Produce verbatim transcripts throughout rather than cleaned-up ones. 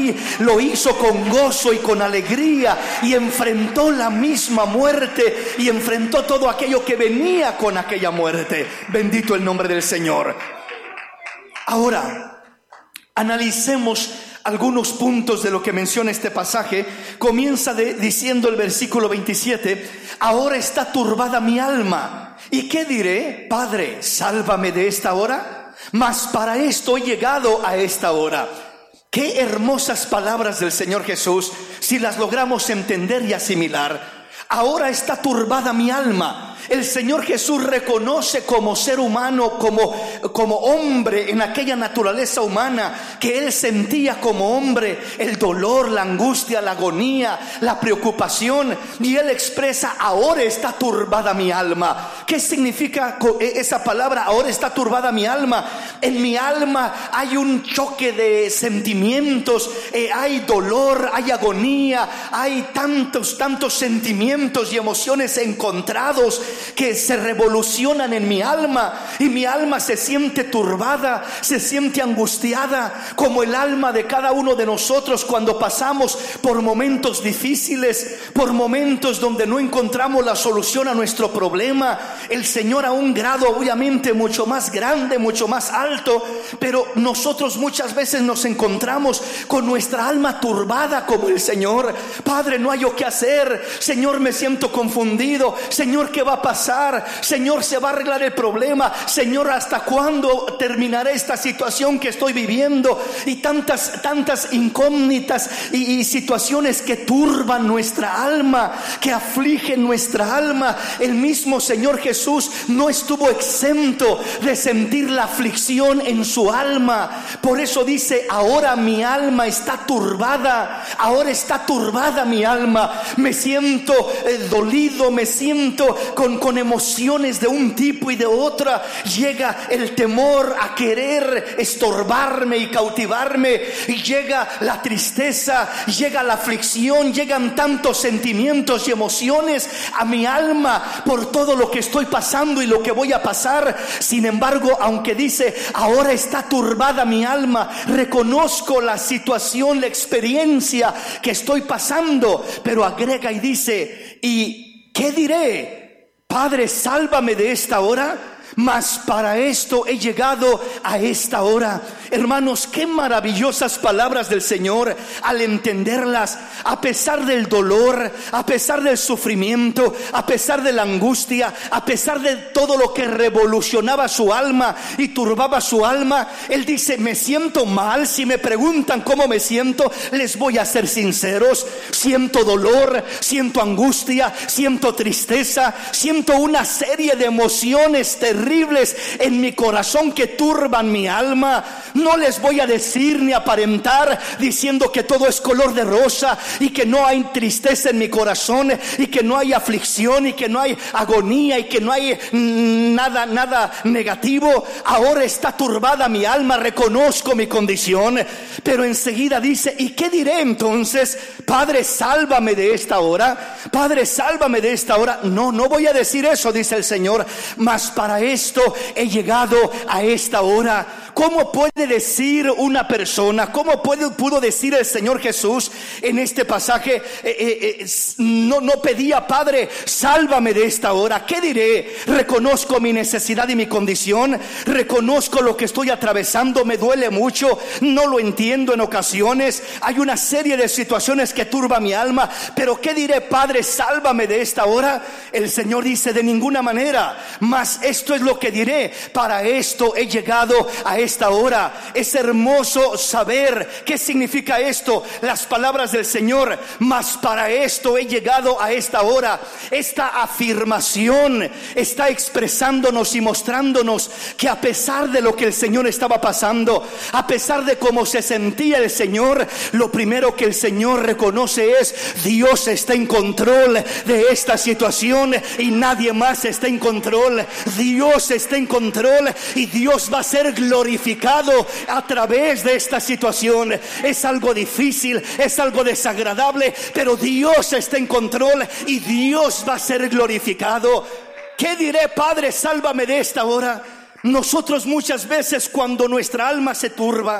lo hizo con gozo y con alegría, y enfrentó la misma muerte y enfrentó todo aquello que venía con aquella muerte. Bendito el nombre del Señor. Ahora, analicemos algunos puntos de lo que menciona este pasaje. Comienza de, diciendo el versículo veintisiete: ahora está turbada mi alma. ¿Y qué diré? Padre, sálvame de esta hora. Mas para esto he llegado a esta hora. Qué hermosas palabras del Señor Jesús, si las logramos entender y asimilar. Ahora está turbada mi alma. El Señor Jesús reconoce como ser humano, como, como hombre, en aquella naturaleza humana que Él sentía como hombre, el dolor, la angustia, la agonía, la preocupación. Y Él expresa: ahora está turbada mi alma. ¿Qué significa esa palabra? Ahora está turbada mi alma. En mi alma hay un choque de sentimientos, eh, hay dolor, hay agonía, hay tantos, tantos sentimientos y emociones encontrados que se revolucionan en mi alma, y mi alma se siente turbada, se siente angustiada, como el alma de cada uno de nosotros cuando pasamos por momentos difíciles, por momentos donde no encontramos la solución a nuestro problema. El Señor a un grado obviamente mucho más grande, mucho más alto, pero nosotros muchas veces nos encontramos con nuestra alma turbada como el Señor. Padre, no hay yo qué hacer. Señor, me siento confundido. Señor, ¿qué va a pasar? Señor, ¿se va a arreglar el problema? Señor, ¿hasta cuándo terminará esta situación que estoy viviendo? Y tantas, tantas incógnitas y, y situaciones que turban nuestra alma, que afligen nuestra alma. El mismo Señor Jesús no estuvo exento de sentir la aflicción en su alma. Por eso dice: ahora mi alma está turbada. Ahora está turbada mi alma. Me siento eh, dolido, me siento con, con emociones de un tipo y de otra. Llega el temor a querer estorbarme y cautivarme, y llega la tristeza, llega la aflicción, llegan tantos sentimientos y emociones a mi alma por todo lo que estoy pasando y lo que voy a pasar. Sin embargo, aunque dice: ahora está turbada mi alma, reconozco la situación, la experiencia que estoy pasando, pero agrega y dice: ¿y qué diré? Padre, sálvame de esta hora. Mas para esto he llegado a esta hora. Hermanos, qué maravillosas palabras del Señor. Al entenderlas, a pesar del dolor, a pesar del sufrimiento, a pesar de la angustia, a pesar de todo lo que revolucionaba su alma y turbaba su alma, Él dice: me siento mal. Si me preguntan cómo me siento, les voy a ser sinceros. Siento dolor, siento angustia, siento tristeza, siento una serie de emociones terribles terribles en mi corazón que turban mi alma. No les voy a decir ni aparentar diciendo que todo es color de rosa y que no hay tristeza en mi corazón y que no hay aflicción y que no hay agonía y que no hay nada, nada negativo. Ahora está turbada mi alma, reconozco mi condición, pero enseguida dice: ¿y qué diré entonces? Padre, sálvame de esta hora. Padre, sálvame de esta hora. No, no voy a decir eso, dice el Señor, mas para esto he llegado a esta hora. ¿Cómo puede decir una persona, cómo puede, pudo decir el Señor Jesús en este pasaje, eh, eh, eh, no, no pedía: Padre, sálvame de esta hora? ¿Qué diré? Reconozco mi necesidad y mi condición, reconozco lo que estoy atravesando, me duele mucho, no lo entiendo en ocasiones, hay una serie de situaciones que turba mi alma, pero ¿qué diré? Padre, sálvame de esta hora. El Señor dice: de ninguna manera, mas esto es lo que diré, para esto he llegado a esta hora. Es hermoso saber qué significa esto, las palabras del Señor: mas para esto he llegado a esta hora. Esta afirmación está expresándonos y mostrándonos que a pesar de lo que el Señor estaba pasando, a pesar de cómo se sentía el Señor, lo primero que el Señor reconoce es: Dios está en control de esta situación y nadie más está en control. Dios está en control y Dios va a ser glorificado a través de esta situación. Es algo difícil, es algo desagradable, pero Dios está en control y Dios va a ser glorificado. ¿Qué diré? Padre, sálvame de esta hora. Nosotros muchas veces, cuando nuestra alma se turba,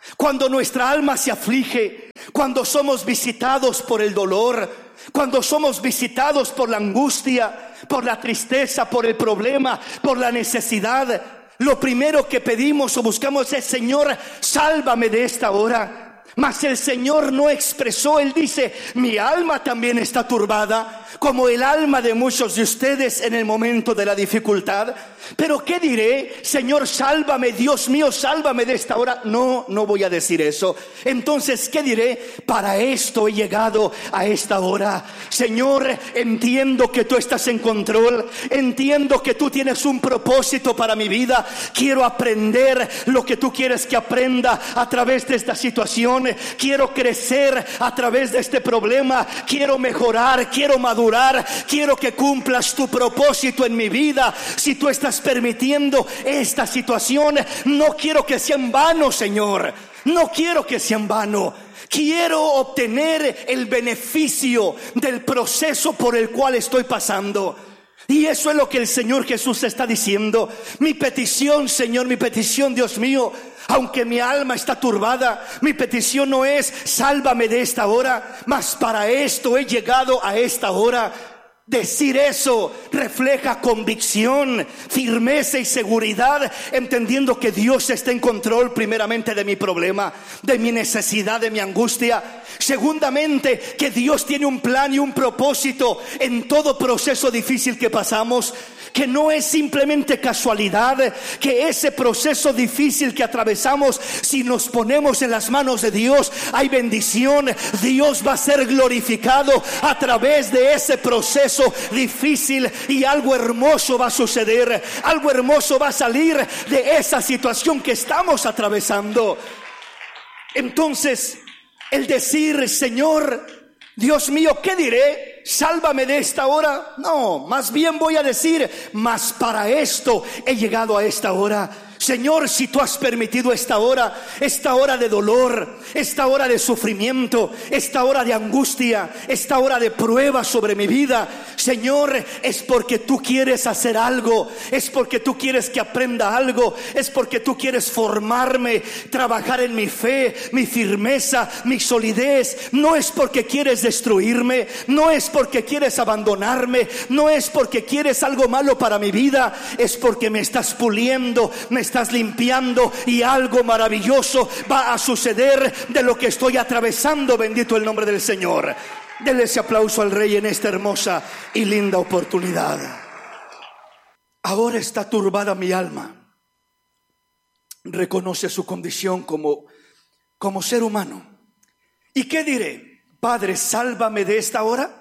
Cuando nuestra alma se aflige, cuando somos visitados por el dolor, cuando somos visitados por la angustia, por la tristeza, por el problema, por la necesidad, lo primero que pedimos o buscamos es: Señor, sálvame de esta hora. Mas el Señor no expresó, Él dice: mi alma también está turbada, como el alma de muchos de ustedes en el momento de la dificultad. Pero ¿qué diré? Señor, sálvame, Dios mío, sálvame de esta hora. No, no voy a decir eso. Entonces, ¿qué diré? Para esto he llegado a esta hora. Señor, entiendo que tú estás en control. Entiendo que tú tienes un propósito para mi vida. Quiero aprender lo que tú quieres que aprenda a través de esta situación. Quiero crecer a través de este problema. Quiero mejorar, quiero madurar. Quiero que cumplas tu propósito en mi vida. Si tú estás permitiendo esta situación, no quiero que sea en vano, Señor. No quiero que sea en vano. Quiero obtener el beneficio del proceso por el cual estoy pasando. Y eso es lo que el Señor Jesús está diciendo. Mi petición, Señor, mi petición, Dios mío, aunque mi alma está turbada, mi petición no es: sálvame de esta hora, mas para esto he llegado a esta hora. Decir eso refleja convicción, firmeza y seguridad, entendiendo que Dios está en control primeramente de mi problema, de mi necesidad, de mi angustia. Segundamente, que Dios tiene un plan y un propósito en todo proceso difícil que pasamos, que no es simplemente casualidad, que ese proceso difícil que atravesamos, si nos ponemos en las manos de Dios, hay bendición. Dios va a ser glorificado a través de ese proceso difícil, y algo hermoso va a suceder, algo hermoso va a salir de esa situación que estamos atravesando. Entonces, el decir: Señor, Dios mío, ¿qué diré? Sálvame de esta hora. No, más bien voy a decir: mas para esto he llegado a esta hora. Señor, si tú has permitido esta hora, esta hora de dolor, esta hora de sufrimiento, esta hora de angustia, esta hora de prueba sobre mi vida, Señor, es porque tú quieres hacer algo, es porque tú quieres que aprenda algo, es porque tú quieres formarme, trabajar en mi fe, mi firmeza, mi solidez. No es porque quieres destruirme, no es porque quieres abandonarme, no es porque quieres algo malo para mi vida, es porque me estás puliendo, me estás estás limpiando, y algo maravilloso va a suceder de lo que estoy atravesando. Bendito el nombre del Señor. Denle ese aplauso al Rey en esta hermosa y linda oportunidad. Ahora está turbada mi alma. Reconoce su condición como, como ser humano. ¿Y qué diré? Padre, sálvame de esta hora.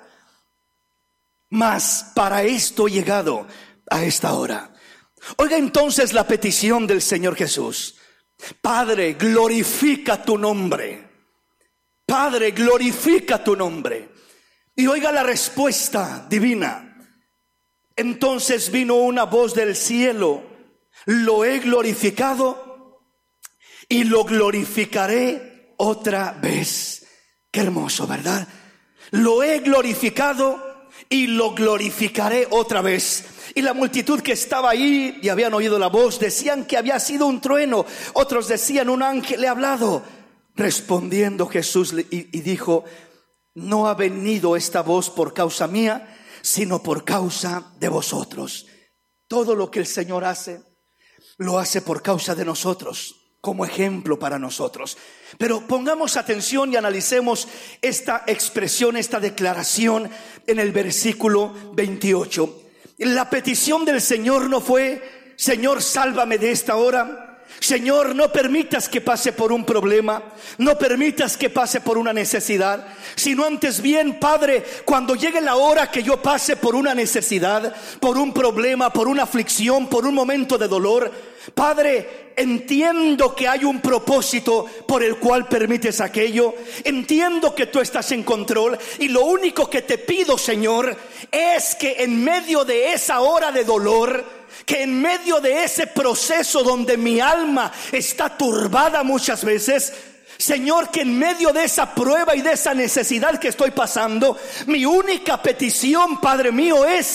Mas para esto he llegado a esta hora. Oiga entonces la petición del Señor Jesús: Padre, glorifica tu nombre. Padre, glorifica tu nombre. Y oiga la respuesta divina. Entonces vino una voz del cielo: lo he glorificado y lo glorificaré otra vez. Qué hermoso, ¿verdad? Lo he glorificado y lo glorificaré otra vez. Y la multitud que estaba ahí y habían oído la voz decían que había sido un trueno. Otros decían: un ángel le ha hablado. Respondiendo Jesús y, y dijo: no ha venido esta voz por causa mía, sino por causa de vosotros. Todo lo que el Señor hace, lo hace por causa de nosotros, como ejemplo para nosotros. Pero pongamos atención y analicemos esta expresión, esta declaración en el versículo veintiocho. La petición del Señor no fue: Señor, sálvame de esta hora. Señor, no permitas que pase por un problema, no permitas que pase por una necesidad, sino antes bien: Padre, cuando llegue la hora que yo pase por una necesidad, por un problema, por una aflicción, por un momento de dolor, Padre, entiendo que hay un propósito por el cual permites aquello. Entiendo que tú estás en control, y lo único que te pido, Señor, es que en medio de esa hora de dolor, que en medio de ese proceso donde mi alma está turbada muchas veces, Señor, que en medio de esa prueba y de esa necesidad que estoy pasando, mi única petición, Padre mío, es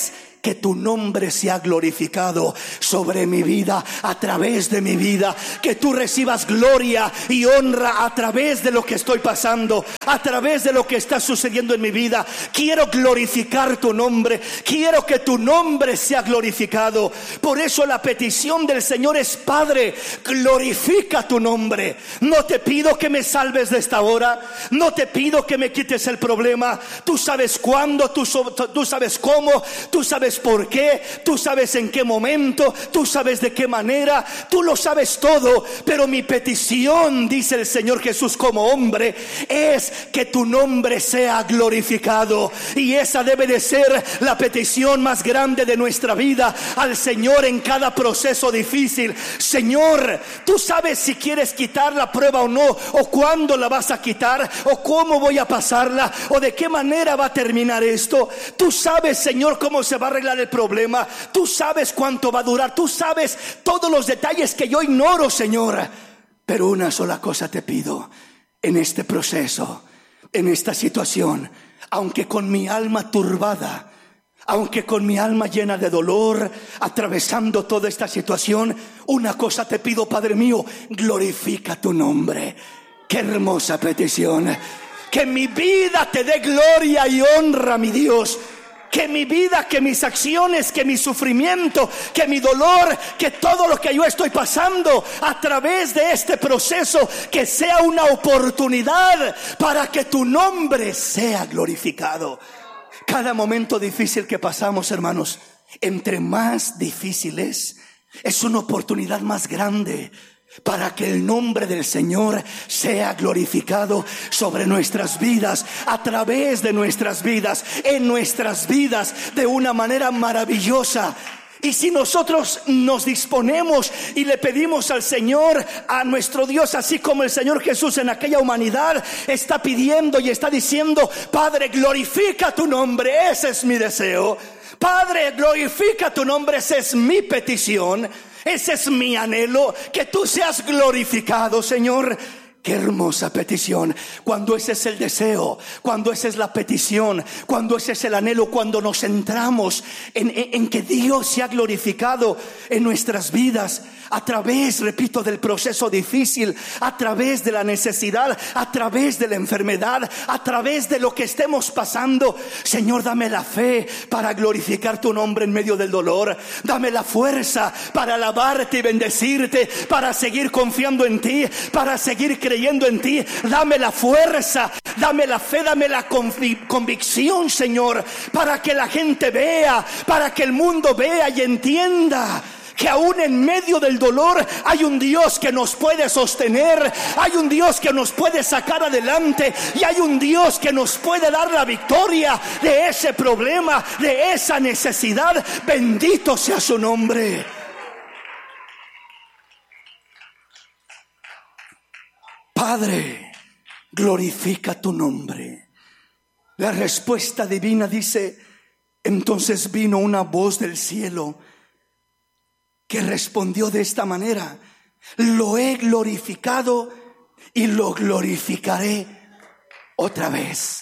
que tu nombre sea glorificado sobre mi vida, a través de mi vida, que tú recibas gloria y honra a través de lo que estoy pasando, a través de lo que está sucediendo en mi vida. Quiero glorificar tu nombre, quiero que tu nombre sea glorificado. Por eso la petición del Señor es: Padre, glorifica tu nombre. No te pido que me salves de esta hora, no te pido que me quites el problema. Tú sabes cuándo, tú, tú sabes cómo, tú sabes por qué, tú sabes en qué momento, tú sabes de qué manera, tú lo sabes todo. Pero mi petición, dice el Señor Jesús como hombre, es que tu nombre sea glorificado. Y esa debe de ser la petición más grande de nuestra vida al Señor en cada proceso difícil. Señor, tú sabes si quieres quitar la prueba o no, o cuándo la vas a quitar, o cómo voy a pasarla, o de qué manera va a terminar esto. Tú sabes, Señor, cómo se va a arreglar el problema. Tú sabes cuánto va a durar. Tú sabes todos los detalles que yo ignoro, Señor. Pero una sola cosa te pido en este proceso, en esta situación. Aunque con mi alma turbada, aunque con mi alma llena de dolor, atravesando toda esta situación, una cosa te pido, Padre mío: glorifica tu nombre. Qué hermosa petición. Que mi vida te dé gloria y honra, mi Dios. Que mi vida, que mis acciones, que mi sufrimiento, que mi dolor, que todo lo que yo estoy pasando a través de este proceso, que sea una oportunidad para que tu nombre sea glorificado. Cada momento difícil que pasamos, hermanos, entre más difícil es, es una oportunidad más grande para que el nombre del Señor sea glorificado sobre nuestras vidas, a través de nuestras vidas, en nuestras vidas, de una manera maravillosa. Y si nosotros nos disponemos y le pedimos al Señor, a nuestro Dios, así como el Señor Jesús en aquella humanidad está pidiendo y está diciendo: Padre, glorifica tu nombre, ese es mi deseo. Padre, glorifica tu nombre, esa es mi petición. Ese es mi anhelo, que tú seas glorificado, Señor. Qué hermosa petición. Cuando ese es el deseo, cuando esa es la petición, cuando ese es el anhelo, cuando nos centramos en, en, en que Dios sea glorificado en nuestras vidas, a través, repito, del proceso difícil, a través de la necesidad, a través de la enfermedad, a través de lo que estemos pasando. Señor, dame la fe para glorificar tu nombre en medio del dolor. Dame la fuerza para alabarte y bendecirte, para seguir confiando en ti, para seguir creyendo en ti. Dame la fuerza, dame la fe, dame la convic- convicción, Señor, para que la gente vea, para que el mundo vea y entienda que aún en medio del dolor hay un Dios que nos puede sostener, hay un Dios que nos puede sacar adelante, y hay un Dios que nos puede dar la victoria de ese problema, de esa necesidad. Bendito sea su nombre. Padre, glorifica tu nombre. La respuesta divina dice: entonces vino una voz del cielo que respondió de esta manera: lo he glorificado y lo glorificaré otra vez.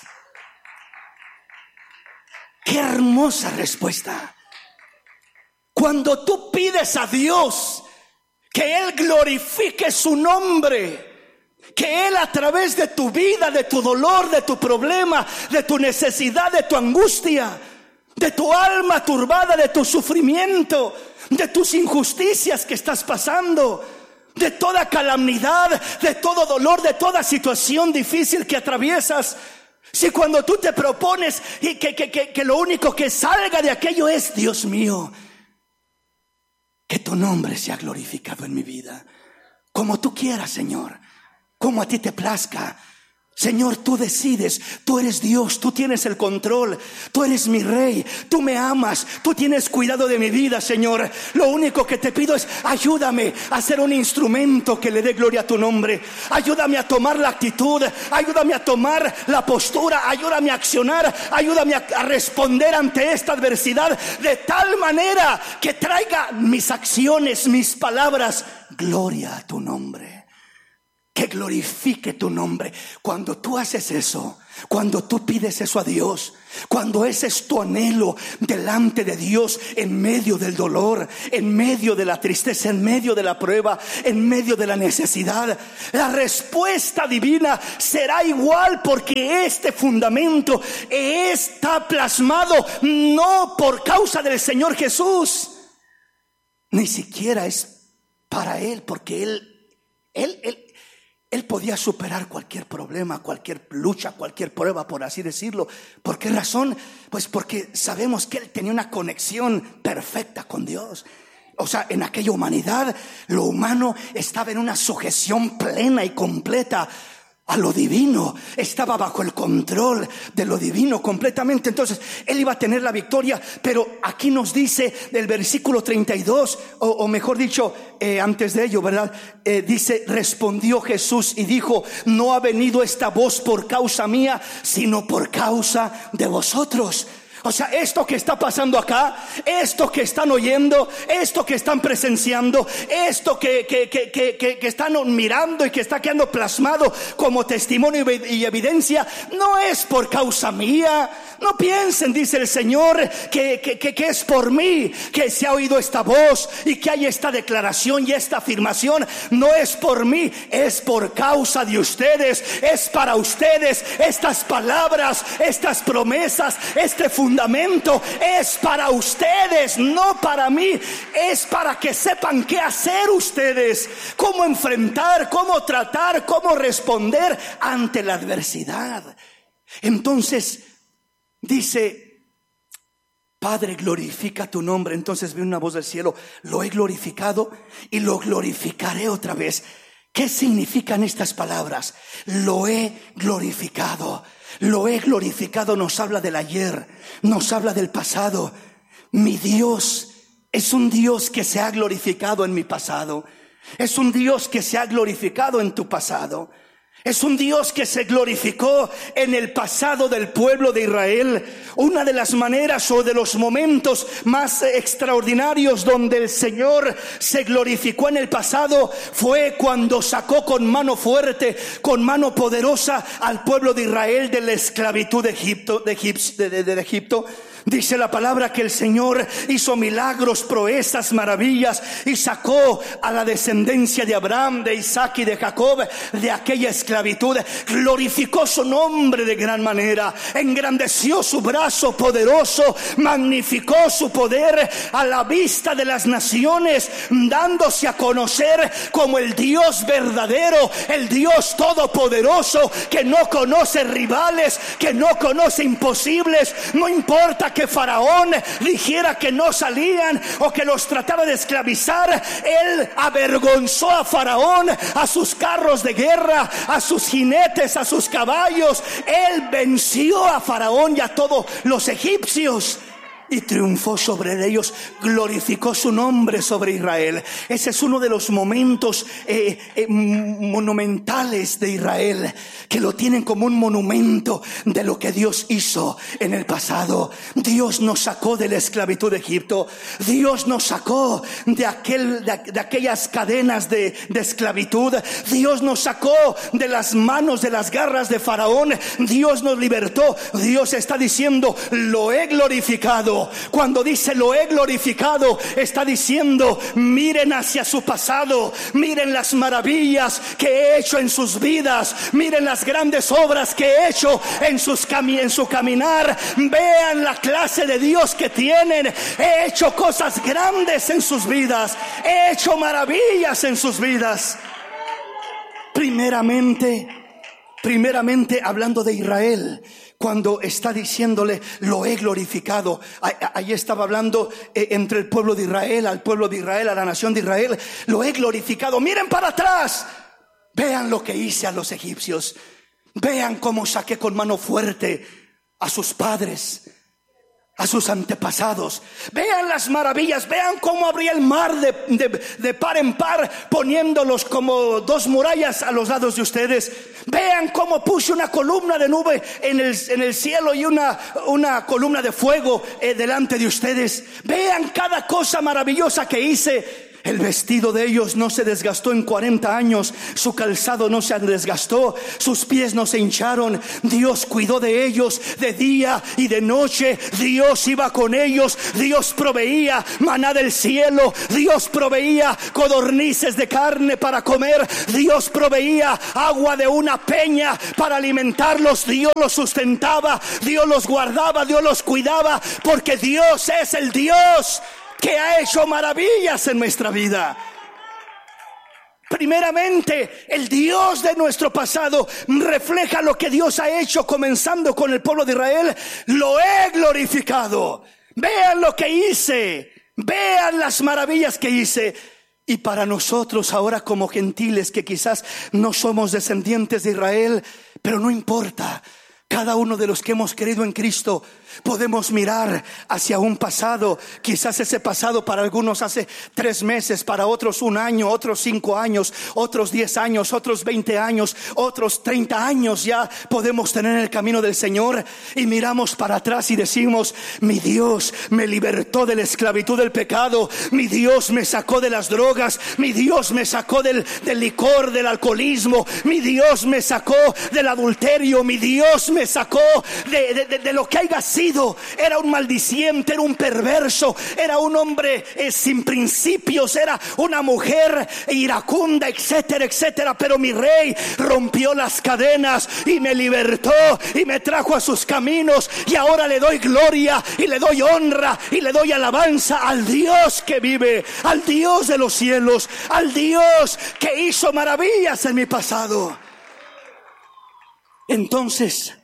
Qué hermosa respuesta. Cuando tú pides a Dios que Él glorifique su nombre, que Él, a través de tu vida, de tu dolor, de tu problema, de tu necesidad, de tu angustia, de tu alma turbada, de tu sufrimiento, de tus injusticias que estás pasando, de toda calamidad, de todo dolor, de toda situación difícil que atraviesas, si cuando tú te propones y que, que, que, que lo único que salga de aquello es: Dios mío, que tu nombre sea glorificado en mi vida, como tú quieras, Señor, como a ti te plazca. Señor, tú decides, tú eres Dios, tú tienes el control, tú eres mi rey, tú me amas, tú tienes cuidado de mi vida, Señor. Lo único que te pido es: ayúdame a ser un instrumento que le dé gloria a tu nombre. Ayúdame a tomar la actitud, ayúdame a tomar la postura, ayúdame a accionar, ayúdame a, a responder ante esta adversidad de tal manera que traiga mis acciones, mis palabras, gloria a tu nombre. que glorifique tu nombre. Cuando tú haces eso, cuando tú pides eso a Dios, cuando ese es tu anhelo delante de Dios, en medio del dolor, en medio de la tristeza, en medio de la prueba, en medio de la necesidad, la respuesta divina será igual, porque este fundamento está plasmado no por causa del Señor Jesús, ni siquiera es para Él, porque Él, Él, Él Él podía superar cualquier problema, cualquier lucha, cualquier prueba, por así decirlo. ¿Por qué razón? Pues porque sabemos que Él tenía una conexión perfecta con Dios. O sea, en aquella humanidad, lo humano estaba en una sujeción plena y completa a lo divino, estaba bajo el control de lo divino completamente. Entonces Él iba a tener la victoria. Pero aquí nos dice del versículo treinta y dos, o, o mejor dicho, eh, antes de ello, ¿verdad? Eh, dice: respondió Jesús y dijo: no ha venido esta voz por causa mía, sino por causa de vosotros. O sea, esto que está pasando acá, esto que están oyendo, esto que están presenciando, esto que, que, que, que, que están mirando y que está quedando plasmado como testimonio y evidencia, no es por causa mía. No piensen, dice el Señor, que, que, que, que es por mí que se ha oído esta voz y que hay esta declaración y esta afirmación. No es por mí, es por causa de ustedes, es para ustedes. Estas palabras, estas promesas, este fundamento es para ustedes, no para mí. Es para que sepan qué hacer ustedes, cómo enfrentar, cómo tratar, cómo responder ante la adversidad. Entonces dice: Padre, glorifica tu nombre. Entonces vi una voz del cielo: lo he glorificado y lo glorificaré otra vez. ¿Qué significan estas palabras? Lo he glorificado. Lo he glorificado nos habla del ayer, nos habla del pasado. Mi Dios es un Dios que se ha glorificado en mi pasado. Es un Dios que se ha glorificado en tu pasado. Es un Dios que se glorificó en el pasado del pueblo de Israel. Una de las maneras o de los momentos más extraordinarios donde el Señor se glorificó en el pasado fue cuando sacó con mano fuerte, con mano poderosa al pueblo de Israel de la esclavitud de Egipto, de Egipto, de, de, de Egipto. Dice la palabra que el Señor hizo milagros, proezas, maravillas, y sacó a la descendencia de Abraham, de Isaac y de Jacob de aquella esclavitud. Glorificó su nombre de gran manera, engrandeció su brazo poderoso, magnificó su poder a la vista de las naciones, dándose a conocer como el Dios verdadero, el Dios todopoderoso, que no conoce rivales, que no conoce imposibles. No importa que Faraón dijera que no salían o que los tratara de esclavizar, él avergonzó a Faraón, a sus carros de guerra, a sus jinetes, a sus caballos. Él venció a Faraón y a todos los egipcios y triunfó sobre ellos, glorificó su nombre sobre Israel. Ese es uno de los momentos eh, eh, monumentales de Israel, que lo tienen como un monumento de lo que Dios hizo en el pasado. Dios nos sacó de la esclavitud de Egipto. Dios nos sacó de, aquel, de, de aquellas cadenas de, de esclavitud. Dios nos sacó de las manos, de las garras de Faraón. Dios nos libertó. Dios está diciendo: lo he glorificado. Cuando dice lo he glorificado, está diciendo: miren hacia su pasado, miren las maravillas que he hecho en sus vidas, miren las grandes obras que he hecho en, sus cami- en su caminar. Vean la clase de Dios que tienen. He hecho cosas grandes en sus vidas, he hecho maravillas en sus vidas. Primeramente, primeramente hablando de Israel, cuando está diciéndole lo he glorificado, ahí estaba hablando entre el pueblo de Israel, al pueblo de Israel, a la nación de Israel. Lo he glorificado. Miren para atrás, vean lo que hice a los egipcios, vean cómo saqué con mano fuerte a sus padres, a sus antepasados. Vean las maravillas, vean cómo abrí el mar de, de, de par en par, poniéndolos como dos murallas a los lados de ustedes. Vean cómo puse una columna de nube en el, en el cielo y una, una columna de fuego eh, delante de ustedes. Vean cada cosa maravillosa que hice. El vestido de ellos no se desgastó en cuarenta años, su calzado no se desgastó, sus pies no se hincharon. Dios cuidó de ellos de día y de noche. Dios iba con ellos. Dios proveía maná del cielo. Dios proveía codornices de carne para comer. Dios proveía agua de una peña para alimentarlos. Dios los sustentaba, Dios los guardaba, Dios los cuidaba, porque Dios es el Dios que ha hecho maravillas en nuestra vida. Primeramente, el Dios de nuestro pasado refleja lo que Dios ha hecho, comenzando con el pueblo de Israel. Lo he glorificado. Vean lo que hice, vean las maravillas que hice. Y para nosotros ahora, como gentiles que quizás no somos descendientes de Israel, pero no importa. Cada uno de los que hemos creído en Cristo podemos mirar hacia un pasado. Quizás ese pasado para algunos hace tres meses, para otros un año, otros cinco años, otros diez años, otros veinte años, otros treinta años ya podemos tener en el camino del Señor. Y miramos para atrás y decimos: mi Dios me libertó de la esclavitud del pecado, mi Dios me sacó de las drogas, mi Dios me sacó del, del licor, del alcoholismo, mi Dios me sacó del adulterio, mi Dios me sacó de, de, de, de lo que haya sido. Era un maldiciente, era un perverso, era un hombre eh, sin principios, era una mujer iracunda, etcétera, etcétera. Pero mi Rey rompió las cadenas y me libertó y me trajo a sus caminos. Y ahora le doy gloria y le doy honra y le doy alabanza al Dios que vive, al Dios de los cielos, al Dios que hizo maravillas en mi pasado. Entonces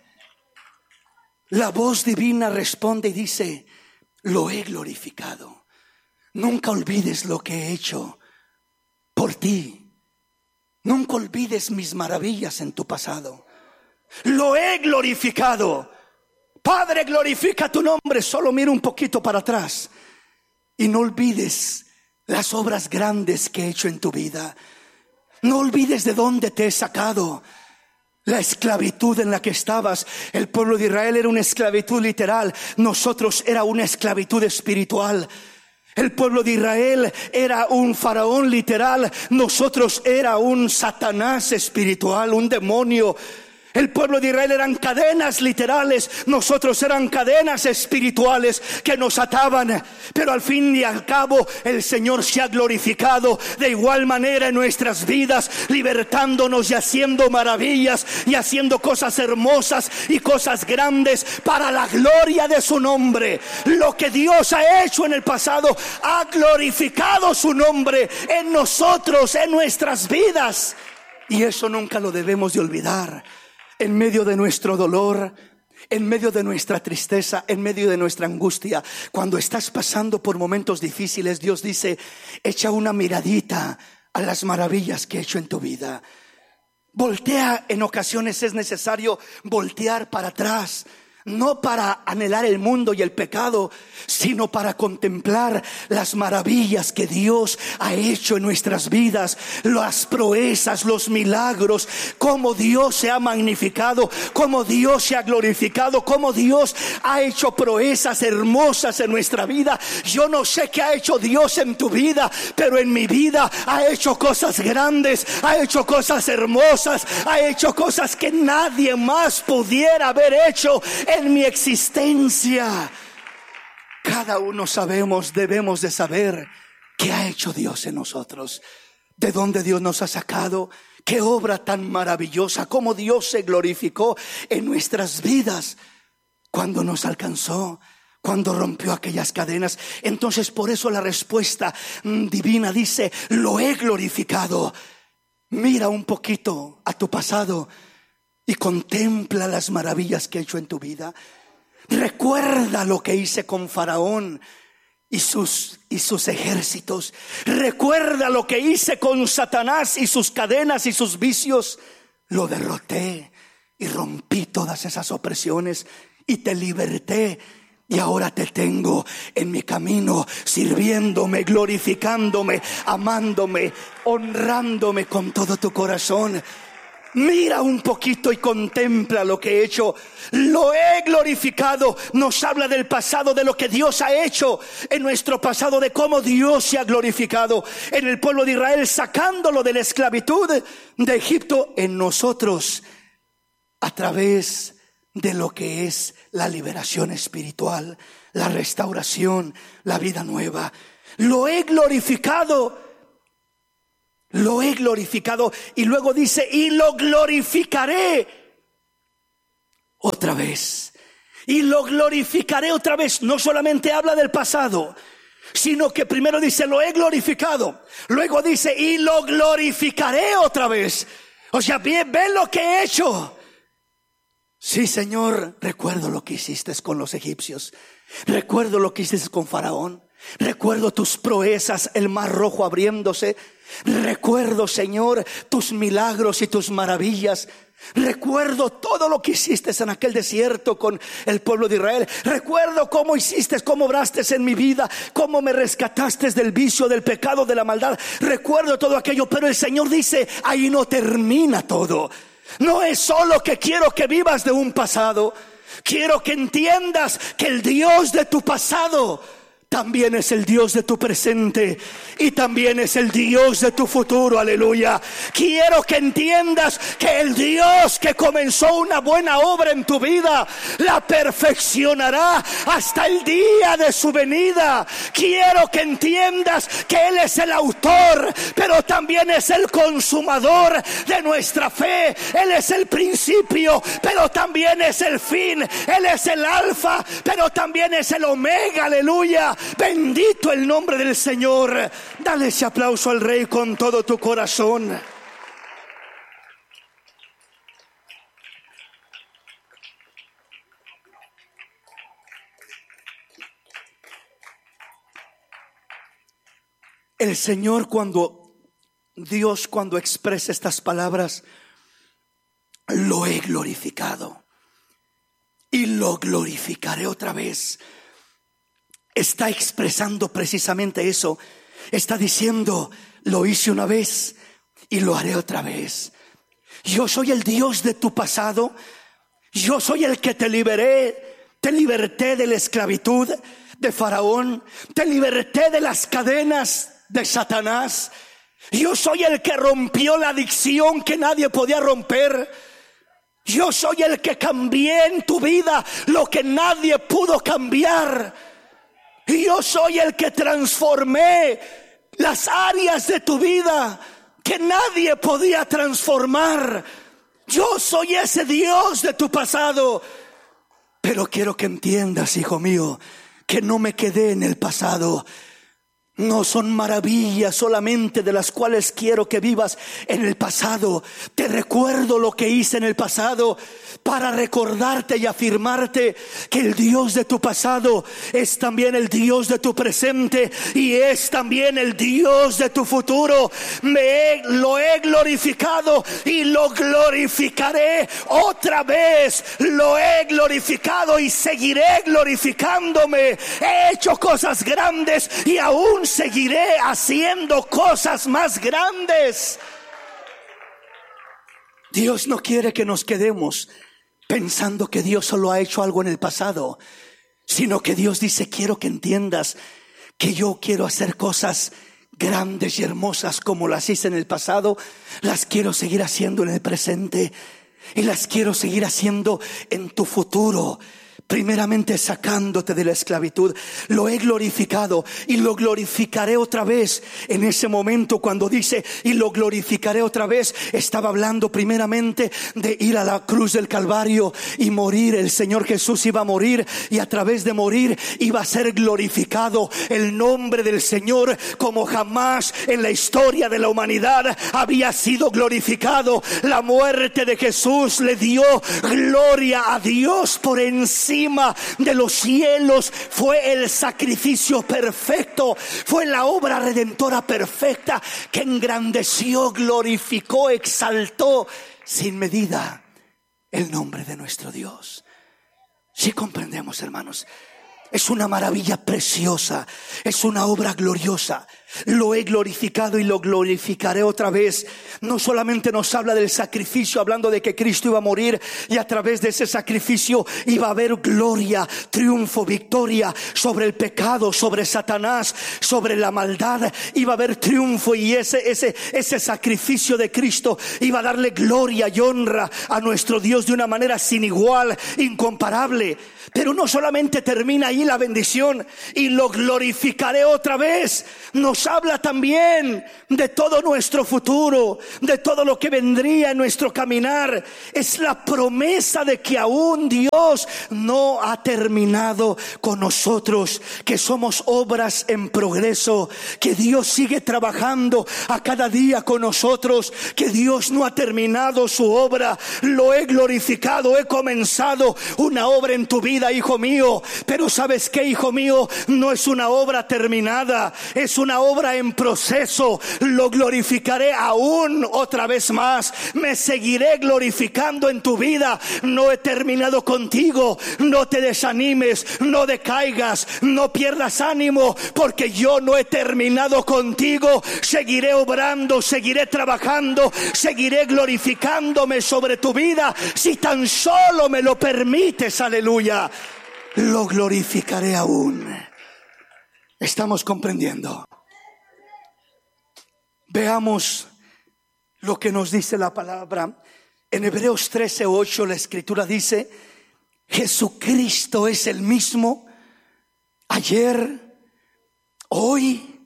la voz divina responde y dice: lo he glorificado. Nunca olvides lo que he hecho por ti. Nunca olvides mis maravillas en tu pasado. Lo he glorificado. Padre, glorifica tu nombre. Solo mira un poquito para atrás y no olvides las obras grandes que he hecho en tu vida. No olvides de dónde te he sacado. La esclavitud en la que estabas, el pueblo de Israel era una esclavitud literal. Nosotros era una esclavitud espiritual. El pueblo de Israel era un faraón literal. Nosotros era un Satanás espiritual, un demonio. El pueblo de Israel eran cadenas literales, nosotros eran cadenas espirituales que nos ataban. Pero al fin y al cabo el Señor se ha glorificado de igual manera en nuestras vidas, libertándonos y haciendo maravillas y haciendo cosas hermosas y cosas grandes para la gloria de su nombre. Lo que Dios ha hecho en el pasado ha glorificado su nombre en nosotros, en nuestras vidas, y eso nunca lo debemos de olvidar. En medio de nuestro dolor, en medio de nuestra tristeza, en medio de nuestra angustia, cuando estás pasando por momentos difíciles, Dios dice: echa una miradita a las maravillas que he hecho en tu vida. Voltea. En ocasiones es necesario voltear para atrás, no para anhelar el mundo y el pecado, sino para contemplar las maravillas que Dios ha hecho en nuestras vidas, las proezas, los milagros, cómo Dios se ha magnificado, cómo Dios se ha glorificado, cómo Dios ha hecho proezas hermosas en nuestra vida. Yo no sé qué ha hecho Dios en tu vida, pero en mi vida ha hecho cosas grandes, ha hecho cosas hermosas, ha hecho cosas que nadie más pudiera haber hecho en mi existencia. Cada uno sabemos, debemos de saber qué ha hecho Dios en nosotros, de dónde Dios nos ha sacado, qué obra tan maravillosa, cómo Dios se glorificó en nuestras vidas cuando nos alcanzó, cuando rompió aquellas cadenas. Entonces por eso la respuesta divina dice: lo he glorificado. Mira un poquito a tu pasado y contempla las maravillas que he hecho en tu vida. Recuerda lo que hice con Faraón y sus, y sus ejércitos. Recuerda lo que hice con Satanás y sus cadenas y sus vicios. Lo derroté y rompí todas esas opresiones y te liberté. Y ahora te tengo en mi camino, sirviéndome, glorificándome, amándome, honrándome con todo tu corazón. Mira un poquito y contempla lo que he hecho. Lo he glorificado. Nos habla del pasado, de lo que Dios ha hecho en nuestro pasado, de cómo Dios se ha glorificado en el pueblo de Israel, sacándolo de la esclavitud de Egipto, en nosotros, a través de lo que es la liberación espiritual, la restauración, la vida nueva. Lo he glorificado. Lo he glorificado. Y luego dice, y lo glorificaré otra vez. Y lo glorificaré otra vez. No solamente habla del pasado, sino que primero dice, lo he glorificado. Luego dice, y lo glorificaré otra vez. O sea, ve, ve lo que he hecho. Sí, Señor, recuerdo lo que hiciste con los egipcios. Recuerdo lo que hiciste con Faraón. Recuerdo tus proezas, el mar rojo abriéndose. Recuerdo, Señor, tus milagros y tus maravillas. Recuerdo todo lo que hiciste en aquel desierto con el pueblo de Israel. Recuerdo cómo hiciste, cómo obraste en mi vida, cómo me rescataste del vicio, del pecado, de la maldad. Recuerdo todo aquello, pero el Señor dice, ahí no termina todo. No es solo que quiero que vivas de un pasado. Quiero que entiendas que el Dios de tu pasado también es el Dios de tu presente y también es el Dios de tu futuro. Aleluya. Quiero que entiendas que el Dios que comenzó una buena obra en tu vida la perfeccionará hasta el día de su venida. Quiero que entiendas que Él es el autor, pero también es el consumador de nuestra fe. Él es el principio, pero también es el fin. Él es el alfa, pero también es el omega. Aleluya. Bendito el nombre del Señor. Dale ese aplauso al Rey con todo tu corazón. El Señor, cuando Dios cuando expresa estas palabras, lo he glorificado y lo glorificaré otra vez. Está expresando precisamente eso. Está diciendo, lo hice una vez y lo haré otra vez. Yo soy el Dios de tu pasado. Yo soy el que te liberé. Te liberté de la esclavitud de Faraón. Te liberté de las cadenas de Satanás. Yo soy el que rompió la adicción que nadie podía romper. Yo soy el que cambié en tu vida lo que nadie pudo cambiar. Y yo soy el que transformé las áreas de tu vida que nadie podía transformar. Yo soy ese Dios de tu pasado. Pero quiero que entiendas, hijo mío, que no me quedé en el pasado. No son maravillas solamente de las cuales quiero que vivas en el pasado. Te recuerdo lo que hice en el pasado para recordarte y afirmarte que el Dios de tu pasado es también el Dios de tu presente y es también el Dios de tu futuro. Me he, lo he glorificado y lo glorificaré otra vez. Lo he glorificado y seguiré glorificándome. He hecho cosas grandes y aún seguiré haciendo cosas más grandes. Dios no quiere que nos quedemos pensando que Dios solo ha hecho algo en el pasado, sino que Dios dice, quiero que entiendas que yo quiero hacer cosas grandes y hermosas como las hice en el pasado. Las quiero seguir haciendo en el presente y las quiero seguir haciendo en tu futuro. Primeramente sacándote de la esclavitud. Lo he glorificado y lo glorificaré otra vez. En ese momento cuando dice y lo glorificaré otra vez, estaba hablando primeramente de ir a la cruz del Calvario y morir. El Señor Jesús iba a morir y a través de morir iba a ser glorificado el nombre del Señor como jamás en la historia de la humanidad había sido glorificado. La muerte de Jesús le dio gloria a Dios por encima de los cielos. Fue el sacrificio perfecto, fue la obra redentora perfecta que engrandeció, glorificó, exaltó sin medida el nombre de nuestro Dios. Si comprendemos, hermanos, Es una maravilla preciosa, es una obra gloriosa. Lo he glorificado y lo glorificaré otra vez. No solamente nos habla del sacrificio, hablando de que Cristo iba a morir y a través de ese sacrificio iba a haber gloria, triunfo, victoria sobre el pecado, sobre Satanás, sobre la maldad. Iba a haber triunfo y ese, ese, ese sacrificio de Cristo iba a darle gloria y honra a nuestro Dios de una manera sin igual, incomparable. Pero no solamente termina ahí la bendición y lo glorificaré otra vez. Nos habla también de todo nuestro futuro, de todo lo que vendría en nuestro caminar. Es la promesa de que aún Dios no ha terminado con nosotros, que somos obras en progreso, que Dios sigue trabajando a cada día con nosotros, que Dios no ha terminado su obra. Lo he glorificado, he comenzado una obra en tu vida, hijo mío, pero ¿sabes qué, hijo mío? No es una obra terminada, es una obra en proceso. Lo glorificaré aún otra vez más, me seguiré glorificando en tu vida. No he terminado contigo, no te desanimes, no decaigas, no pierdas ánimo, porque yo no he terminado contigo. Seguiré obrando, seguiré trabajando, seguiré glorificándome sobre tu vida, si tan solo me lo permites. Aleluya. Lo glorificaré aún. ¿Estamos comprendiendo? Veamos lo que nos dice la palabra. En Hebreos trece ocho la escritura dice: Jesucristo es el mismo ayer, hoy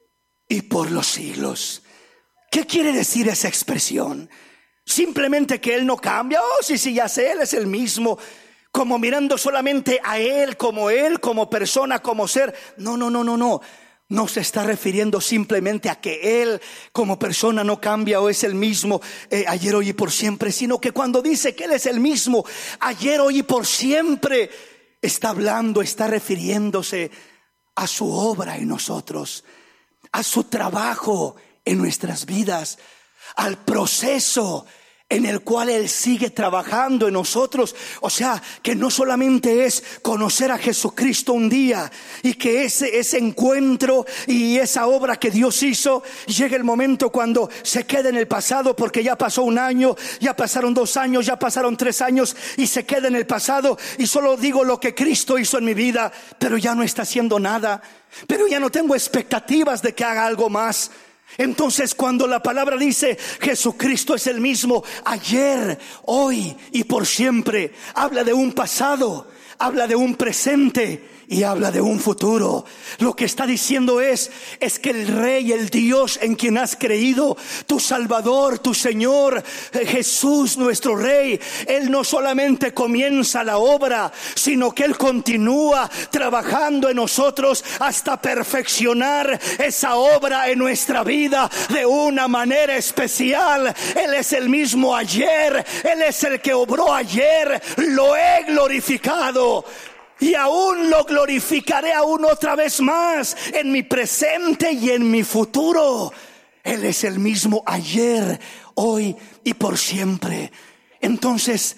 y por los siglos. ¿Qué quiere decir esa expresión? Simplemente que Él no cambia. Oh, sí, sí, ya sé, Él es el mismo. Como mirando solamente a Él, como Él, como persona, como ser. No, no, no, no, no. No se está refiriendo simplemente a que Él como persona no cambia o es el mismo eh, ayer, hoy y por siempre, sino que cuando dice que Él es el mismo ayer, hoy y por siempre, está hablando, está refiriéndose a su obra en nosotros, a su trabajo en nuestras vidas, al proceso en el cual Él sigue trabajando en nosotros. O sea, que no solamente es conocer a Jesucristo un día y que ese, ese encuentro y esa obra que Dios hizo llegue el momento cuando se quede en el pasado, porque ya pasó un año, ya pasaron dos años, ya pasaron tres años y se queda en el pasado y solo digo lo que Cristo hizo en mi vida, pero ya no está haciendo nada, pero ya no tengo expectativas de que haga algo más. Entonces, cuando la palabra dice Jesucristo es el mismo ayer, hoy y por siempre, habla de un pasado, habla de un presente y habla de un futuro. Lo que está diciendo es, es que el Rey, el Dios en quien has creído, tu Salvador, tu Señor, Jesús nuestro Rey, Él no solamente comienza la obra, sino que Él continúa trabajando en nosotros hasta perfeccionar esa obra en nuestra vida de una manera especial. Él es el mismo ayer, Él es el que obró ayer, lo he glorificado. Y aún lo glorificaré aún otra vez más en mi presente y en mi futuro. Él es el mismo ayer, hoy y por siempre. Entonces,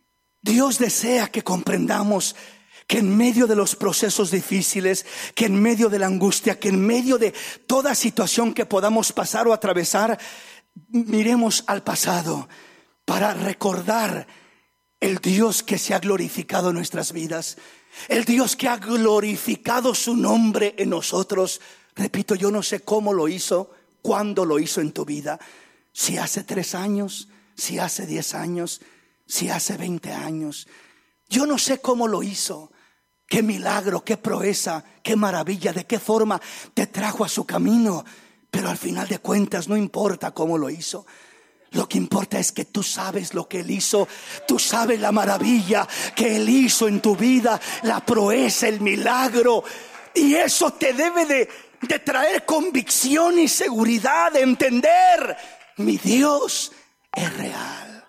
Dios desea que comprendamos que en medio de los procesos difíciles, que en medio de la angustia, que en medio de toda situación que podamos pasar o atravesar, miremos al pasado para recordar el Dios que se ha glorificado en nuestras vidas. El Dios que ha glorificado su nombre en nosotros. Repito, yo no sé cómo lo hizo, cuándo lo hizo en tu vida. Si hace tres años, si hace diez años, si hace veinte años. Yo no sé cómo lo hizo. Qué milagro, qué proeza, qué maravilla, de qué forma te trajo a su camino. Pero al final de cuentas no importa cómo lo hizo. Lo que importa es que tú sabes lo que Él hizo. Tú sabes la maravilla que Él hizo en tu vida, la proeza, el milagro. Y eso te debe de, de traer convicción y seguridad de entender: mi Dios es real.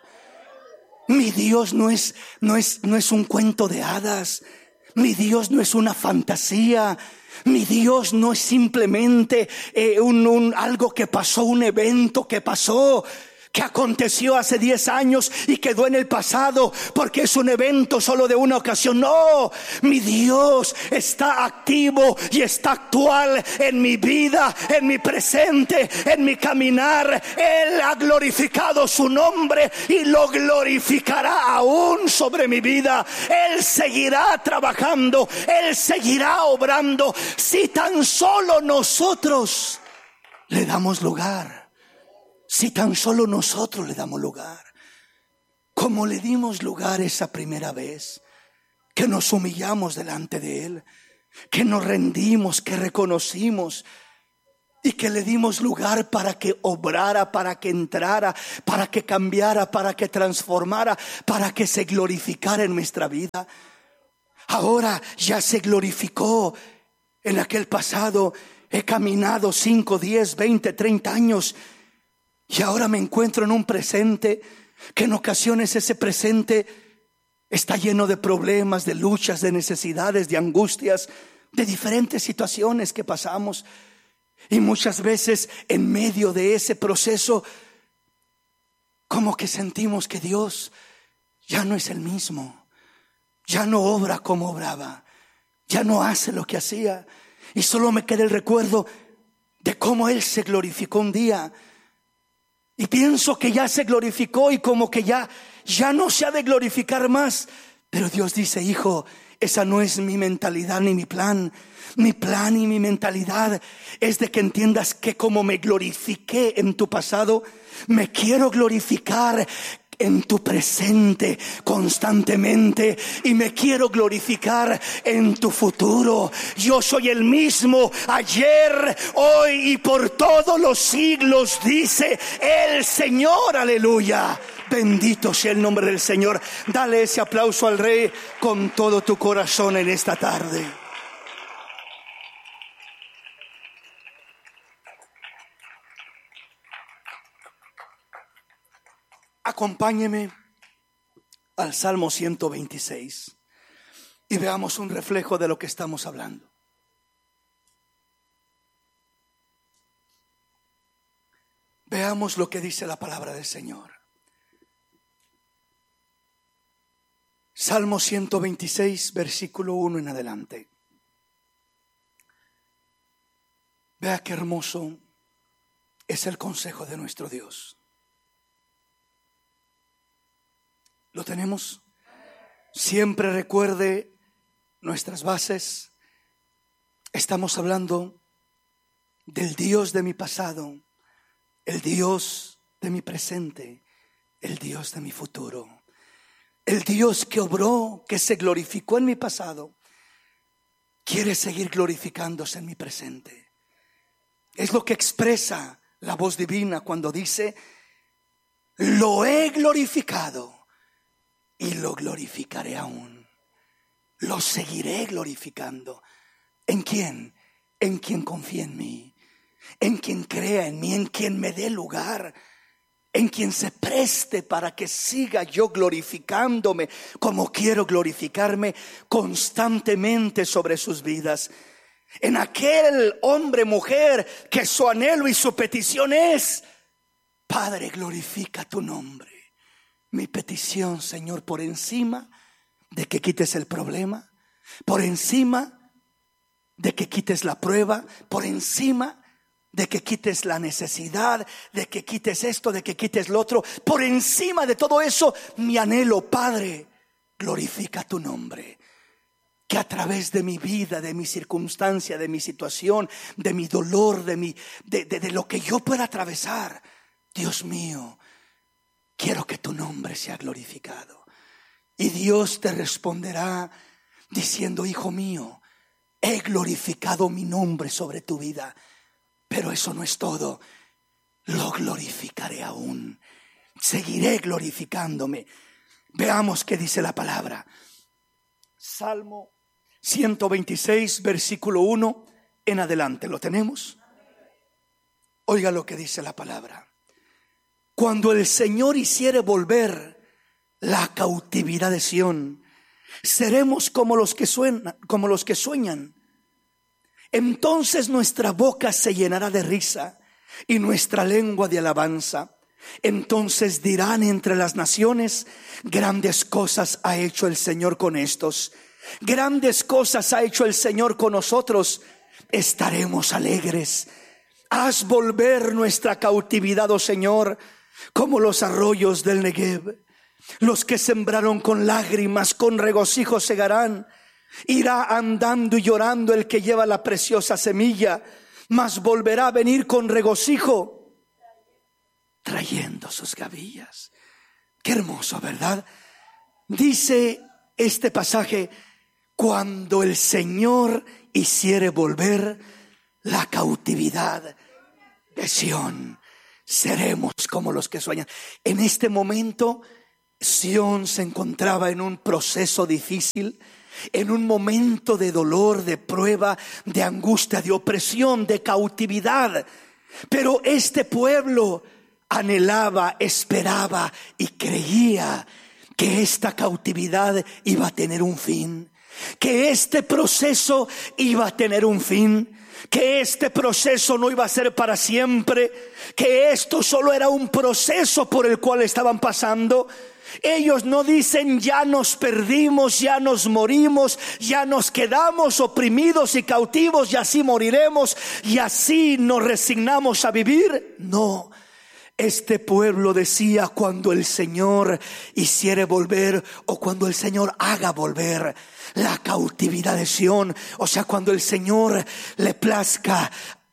Mi Dios no es, no es, no es un cuento de hadas. Mi Dios no es una fantasía. Mi Dios no es simplemente eh, un, un, algo que pasó, un evento que pasó. que aconteció hace diez años y quedó en el pasado porque es un evento solo de una ocasión. No, mi Dios está activo y está actual en mi vida, en mi presente, en mi caminar. Él ha glorificado su nombre y lo glorificará aún sobre mi vida. Él seguirá trabajando, Él seguirá obrando, si tan solo nosotros le damos lugar. Si tan solo nosotros le damos lugar, como le dimos lugar esa primera vez, que nos humillamos delante de Él, que nos rendimos, que reconocimos y que le dimos lugar para que obrara, para que entrara, para que cambiara, para que transformara, para que se glorificara en nuestra vida. Ahora ya se glorificó en aquel pasado. He caminado cinco, diez, veinte, treinta años. Y ahora me encuentro en un presente que en ocasiones ese presente está lleno de problemas, de luchas, de necesidades, de angustias, de diferentes situaciones que pasamos. Y muchas veces en medio de ese proceso, como que sentimos que Dios ya no es el mismo, ya no obra como obraba, ya no hace lo que hacía. Y solo me queda el recuerdo de cómo Él se glorificó un día. Y pienso que ya se glorificó y como que ya, ya no se ha de glorificar más. Pero Dios dice: hijo, esa no es mi mentalidad ni mi plan. Mi plan y mi mentalidad es de que entiendas que como me glorifiqué en tu pasado, me quiero glorificar en tu presente constantemente, y me quiero glorificar en tu futuro. Yo soy el mismo ayer, hoy y por todos los siglos, dice el Señor. Aleluya. Bendito sea el nombre del Señor. Dale ese aplauso al Rey con todo tu corazón en esta tarde. Acompáñeme al Salmo ciento veintiséis y veamos un reflejo de lo que estamos hablando. Veamos lo que dice la palabra del Señor. Salmo ciento veintiséis, versículo uno en adelante. Vea qué hermoso es el consejo de nuestro Dios. ¿Lo tenemos? Siempre recuerde nuestras bases. Estamos hablando del Dios de mi pasado, el Dios de mi presente, el Dios de mi futuro. El Dios que obró, que se glorificó en mi pasado, quiere seguir glorificándose en mi presente. Es lo que expresa la voz divina cuando dice: lo he glorificado y lo glorificaré aún. Lo seguiré glorificando. ¿En quién? En quien confía en mí, en quien crea en mí, en quien me dé lugar, en quien se preste para que siga yo glorificándome como quiero glorificarme constantemente sobre sus vidas. En aquel hombre, mujer, que su anhelo y su petición es: Padre, glorifica tu nombre. Mi petición, Señor, por encima de que quites el problema, por encima de que quites la prueba, por encima de que quites la necesidad, de que quites esto, de que quites lo otro, por encima de todo eso, mi anhelo, Padre, glorifica tu nombre. Que a través de mi vida, de mi circunstancia, de mi situación, de mi dolor, de, mi, de, de, de lo que yo pueda atravesar, Dios mío, quiero que tu nombre sea glorificado. Y Dios te responderá diciendo: hijo mío, he glorificado mi nombre sobre tu vida, pero eso no es todo. Lo glorificaré aún. Seguiré glorificándome. Veamos qué dice la palabra. Salmo ciento veintiséis, versículo uno en adelante. ¿Lo tenemos? Oiga lo que dice la palabra. Cuando el Señor hiciere volver la cautividad de Sión, seremos como los que sueñan, como los que sueñan. Entonces nuestra boca se llenará de risa y nuestra lengua de alabanza. Entonces dirán entre las naciones: grandes cosas ha hecho el Señor con estos. Grandes cosas ha hecho el Señor con nosotros. Estaremos alegres. Haz volver nuestra cautividad, oh Señor, como los arroyos del Negev. Los que sembraron con lágrimas, con regocijo segarán. Irá andando y llorando el que lleva la preciosa semilla, mas volverá a venir con regocijo, trayendo sus gavillas. Qué hermoso, ¿verdad? Dice este pasaje: cuando el Señor hiciere volver la cautividad de Sión, seremos como los que sueñan. En este momento Sión se encontraba en un proceso difícil, en un momento de dolor, de prueba, de angustia, de opresión, de cautividad. Pero este pueblo anhelaba, esperaba y creía que esta cautividad iba a tener un fin, que este proceso iba a tener un fin, que este proceso no iba a ser para siempre, que esto solo era un proceso por el cual estaban pasando. Ellos no dicen: ya nos perdimos, ya nos morimos, ya nos quedamos oprimidos y cautivos y así moriremos y así nos resignamos a vivir. No. Este pueblo decía: cuando el Señor hiciere volver, o cuando el Señor haga volver la cautividad de Sión, o sea, cuando el Señor le plazca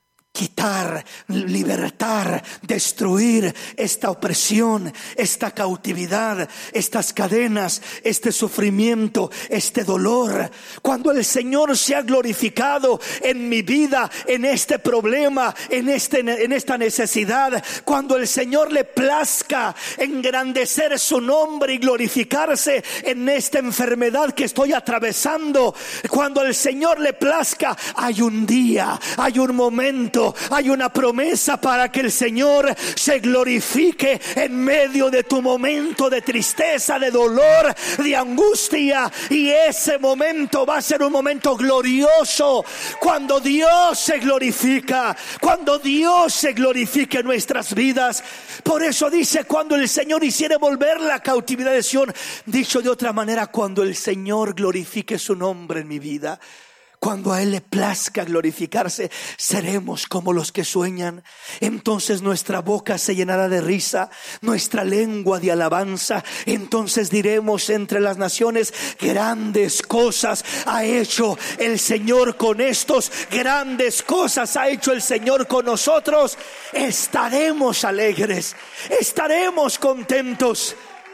quitar, libertar, destruir esta opresión, esta cautividad, estas cadenas, este sufrimiento, este dolor. Cuando el Señor sea glorificado en mi vida, en este problema, en, este, en esta necesidad, cuando el Señor le plazca engrandecer su nombre y glorificarse en esta enfermedad que estoy atravesando, cuando el Señor le plazca, hay un día, hay un momento, hay una promesa para que el Señor se glorifique en medio de tu momento de tristeza, de dolor, de angustia. Y ese momento va a ser un momento glorioso, cuando Dios se glorifica, cuando Dios se glorifique en nuestras vidas. Por eso dice: cuando el Señor hiciere volver la cautividad de Sión. Dicho de otra manera, cuando el Señor glorifique su nombre en mi vida, cuando a Él le plazca glorificarse, seremos como los que sueñan. Entonces nuestra boca se llenará de risa, nuestra lengua de alabanza. Entonces diremos entre las naciones: grandes cosas ha hecho el Señor con estos, grandes cosas ha hecho el Señor con nosotros. Estaremos alegres, estaremos contentos.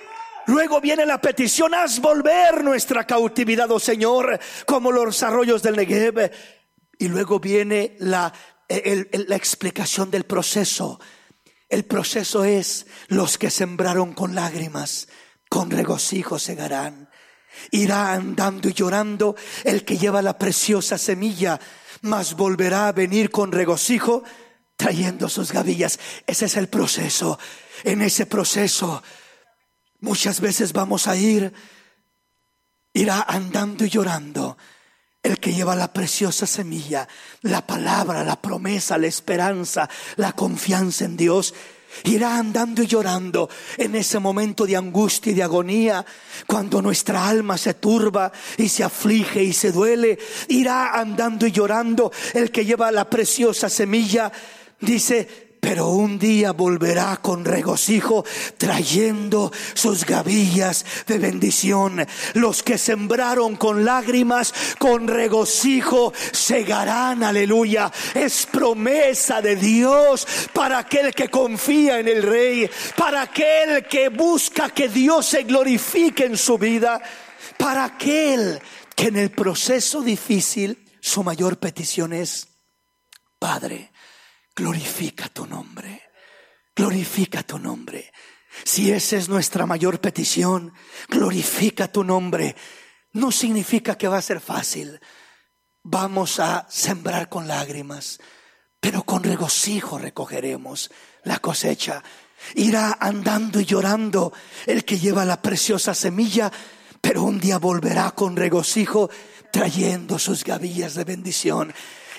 Luego viene la petición: haz volver nuestra cautividad, oh Señor, como los arroyos del Negev. Y luego viene la, el, el, la explicación del proceso. El proceso es: los que sembraron con lágrimas, con regocijo segarán. Irá andando y llorando el que lleva la preciosa semilla, mas volverá a venir con regocijo, trayendo sus gavillas. Ese es el proceso. En ese proceso muchas veces vamos a ir, irá andando y llorando el que lleva la preciosa semilla, la palabra, la promesa, la esperanza, la confianza en Dios. Irá andando y llorando en ese momento de angustia y de agonía, cuando nuestra alma se turba y se aflige y se duele. Irá andando y llorando el que lleva la preciosa semilla. Dice: pero un día volverá con regocijo, trayendo sus gavillas de bendición. Los que sembraron con lágrimas, con regocijo segarán. Aleluya. Es promesa de Dios para aquel que confía en el Rey, para aquel que busca que Dios se glorifique en su vida, para aquel que en el proceso difícil su mayor petición es: Padre, glorifica tu nombre, glorifica tu nombre. Si esa es nuestra mayor petición, glorifica tu nombre. No significa que va a ser fácil. Vamos a sembrar con lágrimas, pero con regocijo recogeremos la cosecha. Irá andando y llorando el que lleva la preciosa semilla, pero un día volverá con regocijo, trayendo sus gavillas de bendición.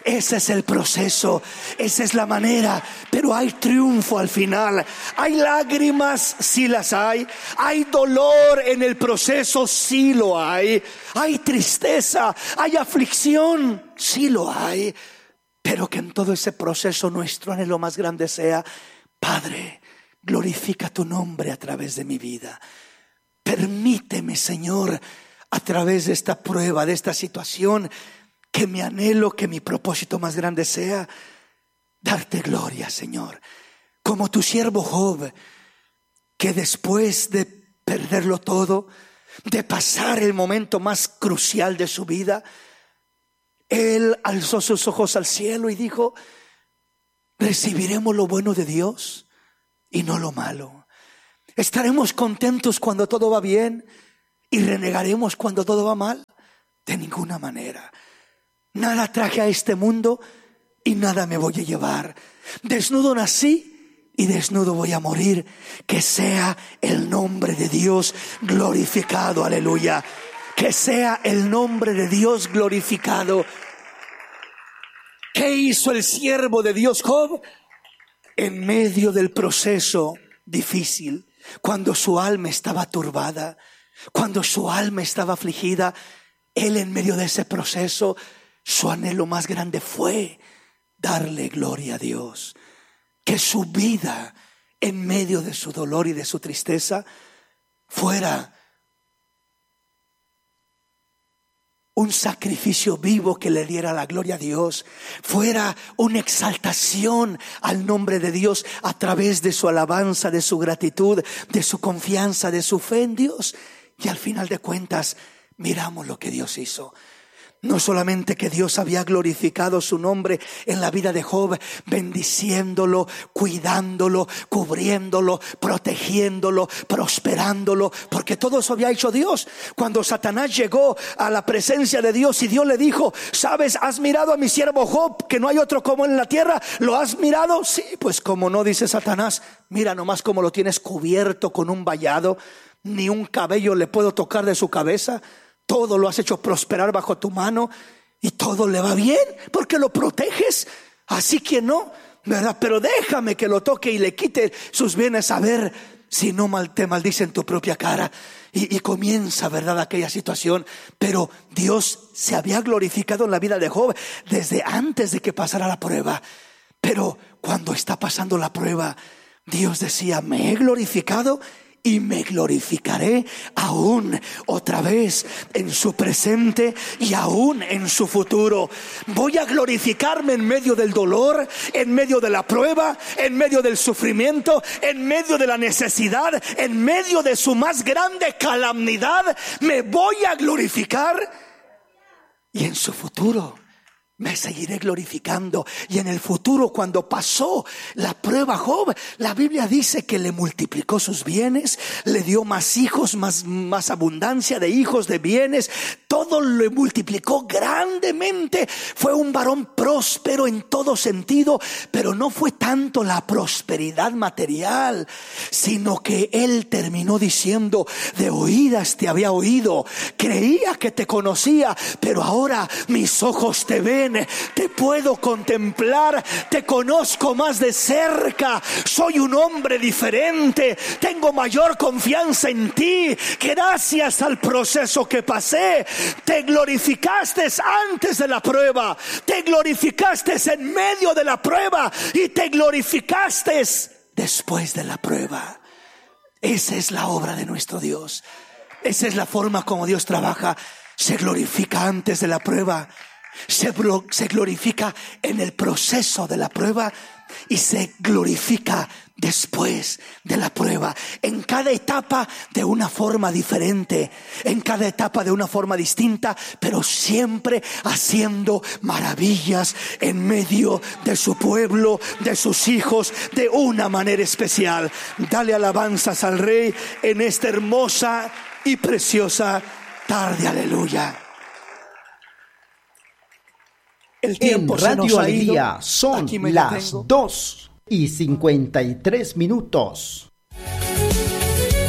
Ese es el proceso, esa es la manera, pero hay triunfo al final. Hay lágrimas, sí las hay. Hay dolor en el proceso, sí lo hay. Hay tristeza, hay aflicción, sí lo hay. Pero que en todo ese proceso nuestro anhelo más grande sea: Padre, glorifica tu nombre a través de mi vida. Permíteme, Señor, a través de esta prueba, de esta situación, que mi anhelo, que mi propósito más grande sea darte gloria, Señor. Como tu siervo Job, que después de perderlo todo, de pasar el momento más crucial de su vida, él alzó sus ojos al cielo y dijo: recibiremos lo bueno de Dios y no lo malo. Estaremos contentos cuando todo va bien y renegaremos cuando todo va mal. De ninguna manera. Nada traje a este mundo y nada me voy a llevar. Desnudo nací y desnudo voy a morir. Que sea el nombre de Dios glorificado. Aleluya. Que sea el nombre de Dios glorificado. ¿Qué hizo el siervo de Dios Job? En medio del proceso difícil, cuando su alma estaba turbada, cuando su alma estaba afligida, él en medio de ese proceso, su anhelo más grande fue darle gloria a Dios. Que su vida en medio de su dolor y de su tristeza fuera un sacrificio vivo que le diera la gloria a Dios, fuera una exaltación al nombre de Dios a través de su alabanza, de su gratitud, de su confianza, de su fe en Dios. Y al final de cuentas, miramos lo que Dios hizo. No solamente que Dios había glorificado su nombre en la vida de Job, bendiciéndolo, cuidándolo, cubriéndolo, protegiéndolo, prosperándolo, porque todo eso había hecho Dios. Cuando Satanás llegó a la presencia de Dios y Dios le dijo: ¿sabes? ¿Has mirado a mi siervo Job, que no hay otro como él en la tierra? ¿Lo has mirado? Sí, pues como no, dice Satanás. Mira nomás cómo lo tienes cubierto con un vallado, ni un cabello le puedo tocar de su cabeza. Todo lo has hecho prosperar bajo tu mano y todo le va bien porque lo proteges. Así que no, ¿verdad? Pero déjame que lo toque y le quite sus bienes, a ver si no mal te maldice en tu propia cara. Y, y comienza, ¿verdad?, aquella situación. Pero Dios se había glorificado en la vida de Job desde antes de que pasara la prueba. Pero cuando está pasando la prueba, Dios decía: me he glorificado y me glorificaré aún otra vez en su presente y aún en su futuro. Voy a glorificarme en medio del dolor, en medio de la prueba, en medio del sufrimiento, en medio de la necesidad, en medio de su más grande calamidad. Me voy a glorificar y en su futuro me seguiré glorificando. Y en el futuro, cuando pasó la prueba Job, la Biblia dice que le multiplicó sus bienes, le dio más hijos, más, más abundancia de hijos, de bienes. Todo lo multiplicó grandemente. Fue un varón próspero en todo sentido, pero no fue tanto la prosperidad material, sino que él terminó diciendo: de oídas te había oído, creía que te conocía, pero ahora mis ojos te ven. Te puedo contemplar, te conozco más de cerca, soy un hombre diferente, tengo mayor confianza en ti. Gracias al proceso que pasé, te glorificaste antes de la prueba, te glorificaste en medio de la prueba y te glorificaste después de la prueba. Esa es la obra de nuestro Dios. Esa es la forma como Dios trabaja. Se glorifica antes de la prueba, Se, se glorifica en el proceso de la prueba y se glorifica después de la prueba. En cada etapa de una forma diferente, en cada etapa de una forma distinta, pero siempre haciendo maravillas en medio de su pueblo, de sus hijos, de una manera especial. Dale alabanzas al Rey en esta hermosa y preciosa tarde. Aleluya. El tiempo en Radio Alegría son las dos y cincuenta y tres minutos.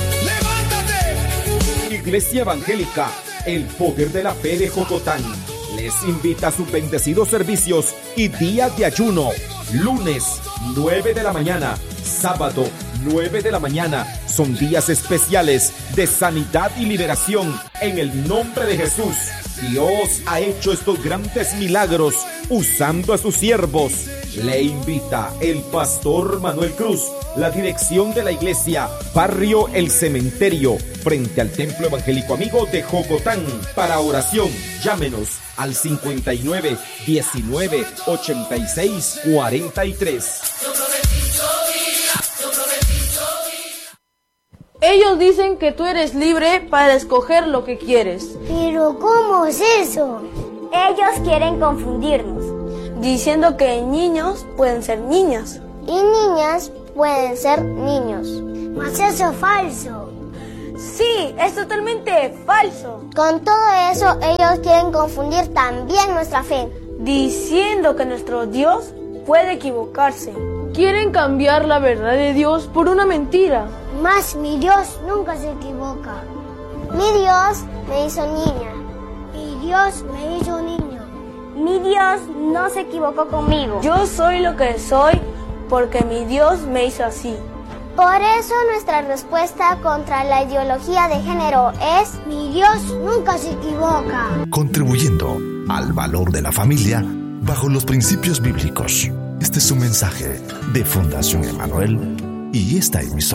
¡Levántate! Iglesia Evangélica, el poder de la fe de Jocotán. les invita a sus bendecidos servicios y días de ayuno. Lunes, nueve de la mañana. Sábado, nueve de la mañana. Son días especiales de sanidad y liberación en el nombre de Jesús. Dios ha hecho estos grandes milagros usando a sus siervos. Le invita el pastor Manuel Cruz, la dirección de la iglesia Barrio El Cementerio, frente al Templo Evangélico Amigo de Jocotán. Para oración, llámenos al cincuenta y nueve, diecinueve, ochenta y seis, cuarenta y tres. Ellos dicen que tú eres libre para escoger lo que quieres. ¿Pero cómo es eso? Ellos quieren confundirnos, diciendo que niños pueden ser niñas y niñas pueden ser niños. Mas eso es falso. Sí, es totalmente falso. Con todo eso, ellos quieren confundir también nuestra fe, diciendo que nuestro Dios puede equivocarse. Quieren cambiar la verdad de Dios por una mentira. Mas mi Dios nunca se equivoca. Mi Dios me hizo niña. Mi Dios me hizo niño. Mi Dios no se equivocó conmigo. Yo soy lo que soy porque mi Dios me hizo así. Por eso nuestra respuesta contra la ideología de género es: mi Dios nunca se equivoca. Contribuyendo al valor de la familia bajo los principios bíblicos. Este es un mensaje de Fundación Emmanuel y esta emisora.